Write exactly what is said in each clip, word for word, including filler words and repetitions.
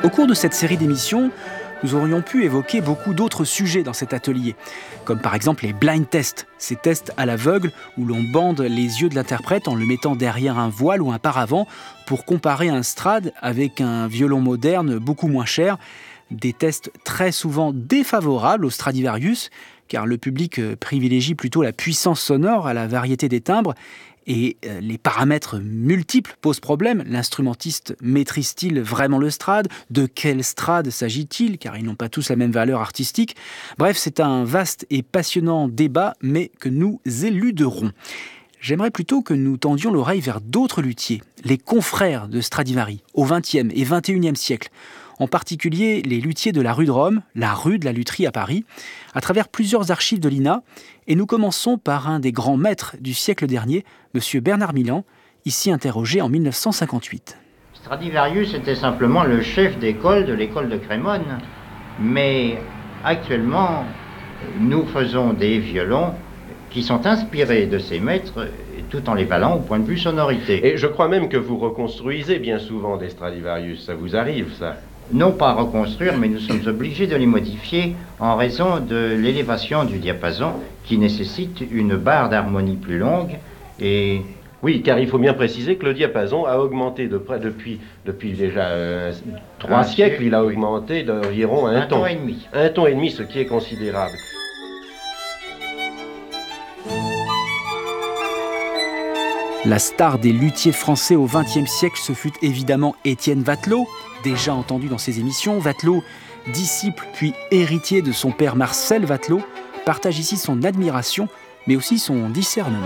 Au cours de cette série d'émissions, nous aurions pu évoquer beaucoup d'autres sujets dans cet atelier, comme par exemple les blind tests, ces tests à l'aveugle où l'on bande les yeux de l'interprète en le mettant derrière un voile ou un paravent pour comparer un Strad avec un violon moderne beaucoup moins cher. Des tests très souvent défavorables au Stradivarius, car le public privilégie plutôt la puissance sonore à la variété des timbres, et les paramètres multiples posent problème. L'instrumentiste maîtrise-t-il vraiment le Strad ? De quel Strad s'agit-il ? Car ils n'ont pas tous la même valeur artistique. Bref, c'est un vaste et passionnant débat, mais que nous éluderons. J'aimerais plutôt que nous tendions l'oreille vers d'autres luthiers, les confrères de Stradivari, au vingtième et vingt et unième siècle. En particulier les luthiers de la rue de Rome, la rue de la lutherie à Paris, à travers plusieurs archives de l'I N A. Et nous commençons par un des grands maîtres du siècle dernier, M. Bernard Milan, ici interrogé en mille neuf cent cinquante-huit. Stradivarius était simplement le chef d'école de l'école de Crémone, mais actuellement, nous faisons des violons qui sont inspirés de ces maîtres, tout en les valant au point de vue sonorité. Et je crois même que vous reconstruisez bien souvent des Stradivarius, ça vous arrive ça ? Non pas à reconstruire, mais nous sommes obligés de les modifier en raison de l'élévation du diapason qui nécessite une barre d'harmonie plus longue. Et oui, car il faut bien préciser que le diapason a augmenté de près depuis, depuis déjà euh, trois un siècles, siècle. Il a augmenté d'environ un, un ton. ton et demi. Un ton et demi, ce qui est considérable. La star des luthiers français au vingtième siècle, ce fut évidemment Étienne Watelot, déjà entendu dans ses émissions. Watelot, disciple puis héritier de son père Marcel Watelot, partage ici son admiration, mais aussi son discernement.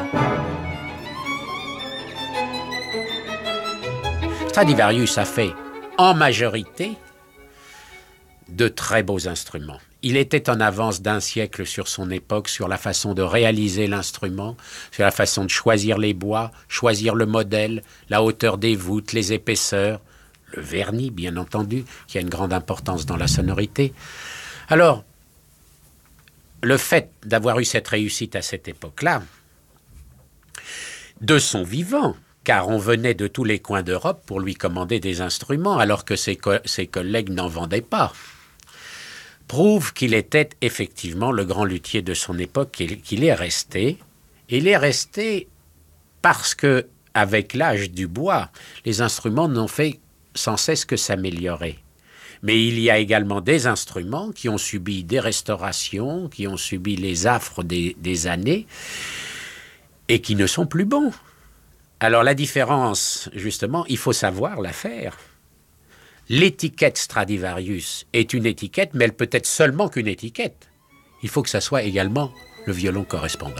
Stradivarius a fait, en majorité, de très beaux instruments. Il était en avance d'un siècle sur son époque, sur la façon de réaliser l'instrument, sur la façon de choisir les bois, choisir le modèle, la hauteur des voûtes, les épaisseurs, le vernis, bien entendu, qui a une grande importance dans la sonorité. Alors, le fait d'avoir eu cette réussite à cette époque-là, de son vivant, car on venait de tous les coins d'Europe pour lui commander des instruments, alors que ses, co- ses collègues n'en vendaient pas, prouve qu'il était effectivement le grand luthier de son époque, qu'il, qu'il est resté. Il est resté parce que, avec l'âge du bois, les instruments n'ont fait sans cesse que s'améliorer. Mais il y a également des instruments qui ont subi des restaurations, qui ont subi les affres des, des années, et qui ne sont plus bons. Alors la différence, justement, il faut savoir la faire. L'étiquette Stradivarius est une étiquette, mais elle peut être seulement qu'une étiquette. Il faut que ça soit également le violon correspondant.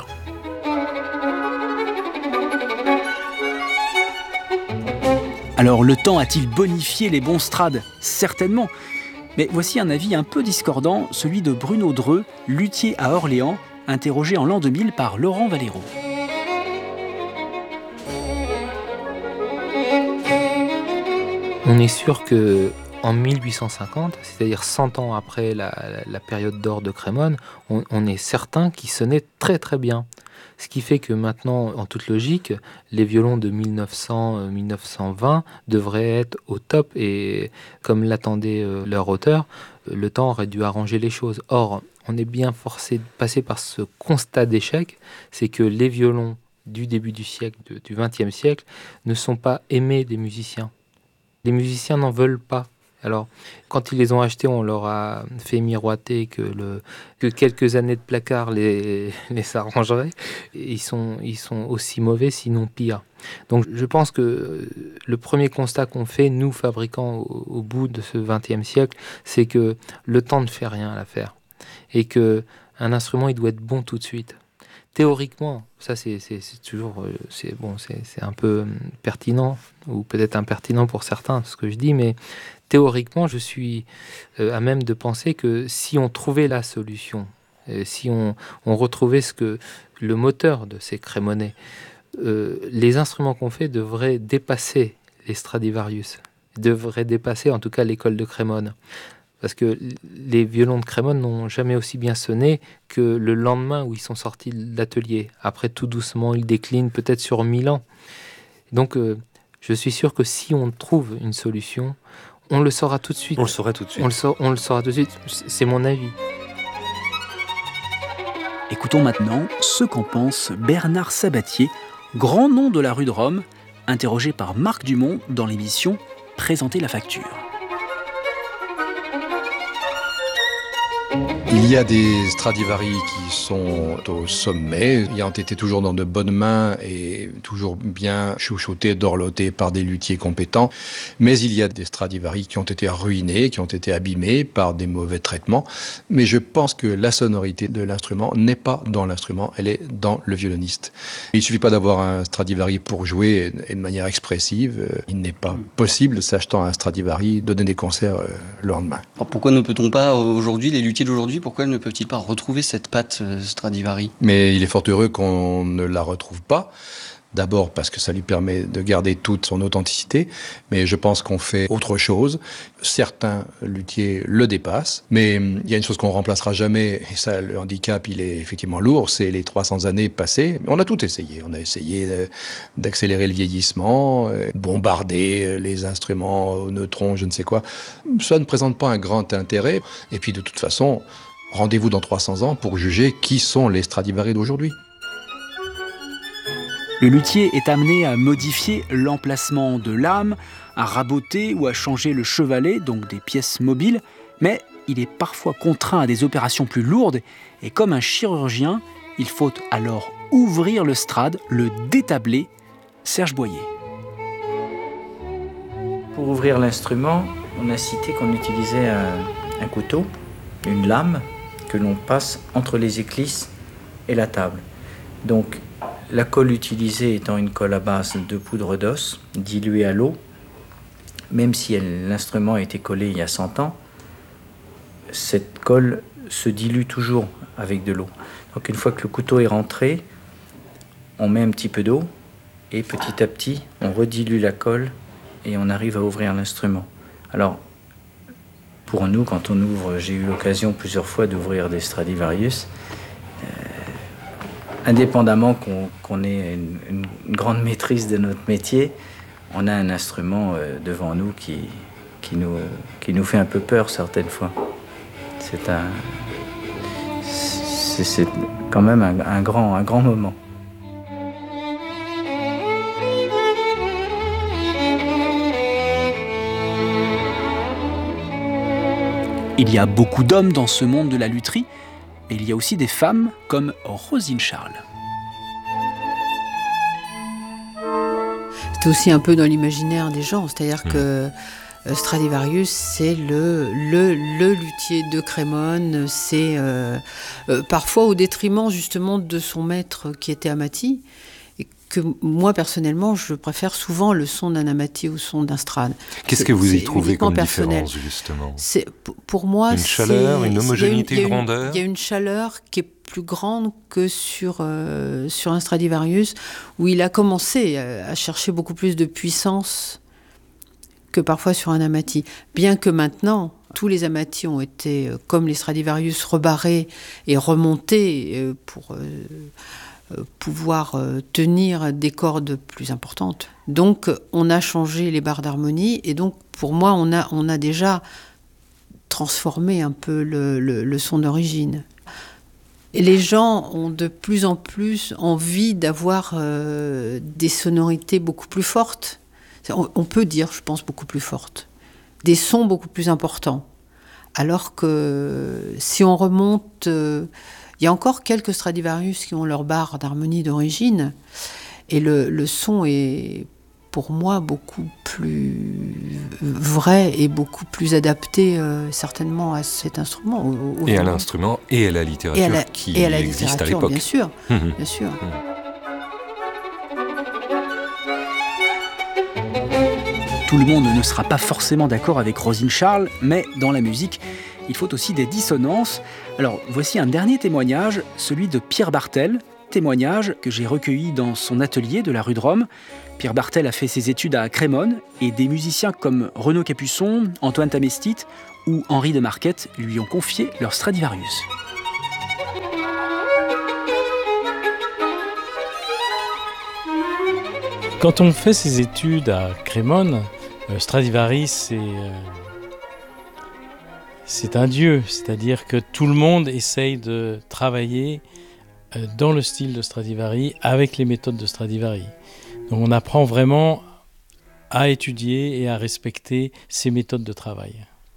Alors le temps a-t-il bonifié les bons Strades ? Certainement. Mais voici un avis un peu discordant, celui de Bruno Dreux, luthier à Orléans, interrogé en l'an deux mille par Laurent Valero. On est sûr qu'en mille huit cent cinquante, c'est-à-dire cent ans après la, la, la période d'or de Crémone, on, on est certain qu'il sonnait très très bien. Ce qui fait que maintenant, en toute logique, les violons de mille neuf cents à mille neuf cent vingt devraient être au top et comme l'attendait euh, leur auteur, le temps aurait dû arranger les choses. Or, on est bien forcé de passer par ce constat d'échec, c'est que les violons du début du siècle, de, du vingtième siècle, ne sont pas aimés des musiciens. Les musiciens n'en veulent pas. Alors, quand ils les ont achetés, on leur a fait miroiter que, le, que quelques années de placard les, les arrangeraient. Ils sont, ils sont aussi mauvais, sinon pires. Donc, je pense que le premier constat qu'on fait, nous, fabricants, au, au bout de ce vingtième siècle, c'est que le temps ne fait rien à l'affaire. Et qu'un instrument, il doit être bon tout de suite. Théoriquement, ça c'est, c'est, c'est toujours c'est, bon, c'est, c'est un peu pertinent, ou peut-être impertinent pour certains, ce que je dis, mais théoriquement, je suis euh, à même de penser que si on trouvait la solution, euh, si on, on retrouvait ce que le moteur de ces crémonais, euh, les instruments qu'on fait devraient dépasser les Stradivarius, devraient dépasser en tout cas l'école de Crémone. Parce que les violons de Crémone n'ont jamais aussi bien sonné que le lendemain où ils sont sortis de l'atelier. Après, tout doucement, ils déclinent peut-être sur mille ans. Donc, euh, je suis sûr que si on trouve une solution, On le saura tout de suite. On le saura tout de suite. On le, sa- on le saura tout de suite. C'est mon avis. Écoutons maintenant ce qu'en pense Bernard Sabatier, grand nom de la rue de Rome, interrogé par Marc Dumont dans l'émission « Présenter la facture ». Il y a des Stradivari qui sont au sommet, ayant été toujours dans de bonnes mains et toujours bien chouchoutés, dorlotés par des luthiers compétents. Mais il y a des Stradivari qui ont été ruinés, qui ont été abîmés par des mauvais traitements. Mais je pense que la sonorité de l'instrument n'est pas dans l'instrument, elle est dans le violoniste. Il ne suffit pas d'avoir un Stradivari pour jouer et de manière expressive. Il n'est pas possible, s'achetant un Stradivari, de donner des concerts le lendemain. Alors pourquoi ne peut-on pas, aujourd'hui, les luthiers d'aujourd'hui, pourquoi ne peuvent-ils pas retrouver cette patte Stradivari ? Mais il est fort heureux qu'on ne la retrouve pas. D'abord parce que ça lui permet de garder toute son authenticité, mais je pense qu'on fait autre chose. Certains luthiers le dépassent, mais il y a une chose qu'on remplacera jamais, et ça, le handicap, il est effectivement lourd, c'est les trois cents années passées. On a tout essayé. On a essayé d'accélérer le vieillissement, bombarder les instruments aux neutrons, je ne sais quoi. Ça ne présente pas un grand intérêt. Et puis de toute façon, rendez-vous dans trois cents ans pour juger qui sont les Stradivari d'aujourd'hui. Le luthier est amené à modifier l'emplacement de l'âme, à raboter ou à changer le chevalet, donc des pièces mobiles, mais il est parfois contraint à des opérations plus lourdes et comme un chirurgien, il faut alors ouvrir le strade, le détabler. Serge Boyer. Pour ouvrir l'instrument, on a cité qu'on utilisait un, un couteau, une lame que l'on passe entre les éclisses et la table. Donc, la colle utilisée étant une colle à base de poudre d'os diluée à l'eau, même si elle, l'instrument a été collé il y a cent ans, cette colle se dilue toujours avec de l'eau. Donc une fois que le couteau est rentré, on met un petit peu d'eau et petit à petit, on redilue la colle et on arrive à ouvrir l'instrument. Alors, pour nous, quand on ouvre, j'ai eu l'occasion plusieurs fois d'ouvrir des Stradivarius, indépendamment qu'on, qu'on ait une, une, une grande maîtrise de notre métier, on a un instrument euh, devant nous qui, qui, nous, qui nous fait un peu peur certaines fois. C'est, un, c'est, c'est quand même un, un, grand, un grand moment. Il y a beaucoup d'hommes dans ce monde de la lutherie, mais il y a aussi des femmes comme Rosine Charles. C'est aussi un peu dans l'imaginaire des gens, c'est-à-dire mmh. que Stradivarius, c'est le, le, le luthier de Crémone, c'est euh, euh, parfois au détriment justement de son maître qui était Amati, et que moi personnellement je préfère souvent le son d'un Amati au son d'un Strad. Qu'est-ce c'est, que vous y trouvez comme personnel. différence justement ? C'est, pour moi, une chaleur, c'est, une homogénéité, une, une grandeur. Il y a une chaleur qui est plus grande que sur, euh, sur un Stradivarius, où il a commencé à, à chercher beaucoup plus de puissance que parfois sur un Amati. Bien que maintenant, tous les Amati ont été, comme les Stradivarius, rebarrés et remontés pour euh, pouvoir tenir des cordes plus importantes. Donc, on a changé les barres d'harmonie, et donc, pour moi, on a, on a déjà transformé un peu le, le, le son d'origine. Et les gens ont de plus en plus envie d'avoir euh, des sonorités beaucoup plus fortes. On, on peut dire, je pense, beaucoup plus fortes. Des sons beaucoup plus importants. Alors que si on remonte... Euh, il y a encore quelques Stradivarius qui ont leur barre d'harmonie d'origine. Et le, le son est, pour moi, beaucoup plus vrai et beaucoup plus adapté, euh, certainement, à cet instrument. Au, au et à l'instrument et à la littérature et à la, qui et à la existe littérature, à l'époque. Bien sûr, mmh. bien sûr. Mmh. Tout le monde ne sera pas forcément d'accord avec Rosine Charles, mais dans la musique, il faut aussi des dissonances. Alors, voici un dernier témoignage, celui de Pierre Bartel, témoignage que j'ai recueilli dans son atelier de la rue de Rome. Pierre Bartel a fait ses études à Crémone et des musiciens comme Renaud Capuçon, Antoine Tamestit ou Henri de Marquette lui ont confié leur Stradivarius. Quand on fait ses études à Crémone, Euh, Stradivari, c'est, euh, c'est un dieu, c'est-à-dire que tout le monde essaye de travailler euh, dans le style de Stradivari, avec les méthodes de Stradivari. Donc on apprend vraiment à étudier et à respecter ces méthodes de travail.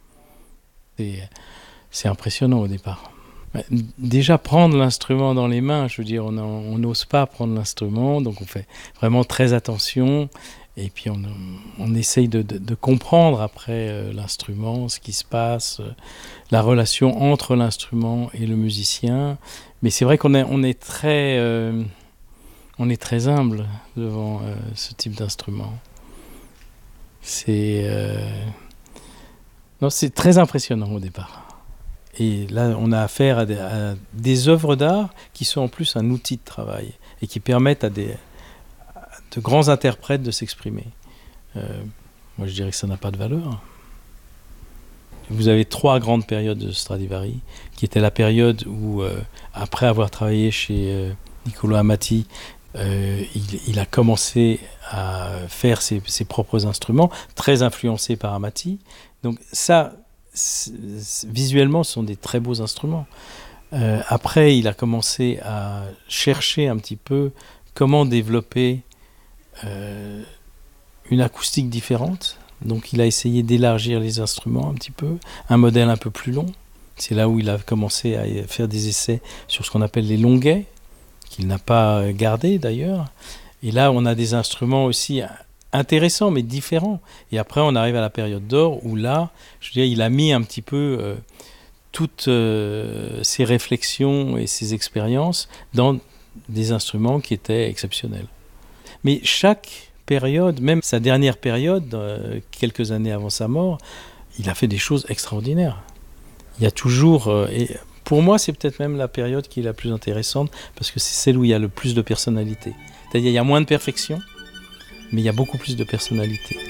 C'est, c'est impressionnant au départ. Déjà prendre l'instrument dans les mains, je veux dire, on n'ose pas prendre l'instrument, donc on fait vraiment très attention. Et puis on, on essaye de, de, de comprendre après euh, l'instrument, ce qui se passe, euh, la relation entre l'instrument et le musicien. Mais c'est vrai qu'on est, on est, très, euh, on est très humble devant euh, ce type d'instrument. C'est, euh, non, c'est très impressionnant au départ. Et là, on a affaire à des, à des œuvres d'art qui sont en plus un outil de travail et qui permettent à des... de grands interprètes de s'exprimer. Euh, moi, je dirais que ça n'a pas de valeur. Vous avez trois grandes périodes de Stradivari, qui était la période où, euh, après avoir travaillé chez euh, Niccolò Amati, euh, il, il a commencé à faire ses, ses propres instruments, très influencé par Amati. Donc ça, c'est, c'est, visuellement, ce sont des très beaux instruments. Euh, après, il a commencé à chercher un petit peu comment développer Euh, une acoustique différente. Donc il a essayé d'élargir les instruments un petit peu, un modèle un peu plus long. C'est là où il a commencé à faire des essais sur ce qu'on appelle les longuets, qu'il n'a pas gardé d'ailleurs. Et là on a des instruments aussi intéressants mais différents. Et après on arrive à la période d'or où là, je veux dire, il a mis un petit peu euh, toutes euh, ses réflexions et ses expériences dans des instruments qui étaient exceptionnels. Mais chaque période, même sa dernière période, euh, quelques années avant sa mort, il a fait des choses extraordinaires. Il y a toujours... Euh, et pour moi, c'est peut-être même la période qui est la plus intéressante, parce que c'est celle où il y a le plus de personnalité. C'est-à-dire qu'il y a moins de perfection, mais il y a beaucoup plus de personnalité.